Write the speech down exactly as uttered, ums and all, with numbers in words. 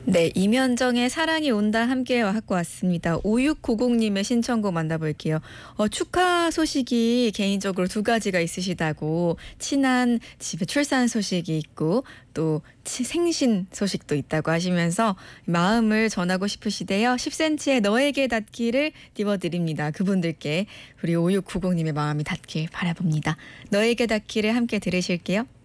네, 이면정의 사랑이 온다 함께 갖고 왔습니다. 오육구공님의 신청곡 만나볼게요. 어, 축하 소식이 개인적으로 두 가지가 있으시다고 친한 집에 출산 소식이 있고 또 치- 생신 소식도 있다고 하시면서 마음을 전하고 싶으시대요. 십 센티미터의 너에게 닿기를 띄워드립니다. 그분들께 우리 오육구공님의 마음이 닿길 바라봅니다. 너에게 닿기를 함께 들으실게요.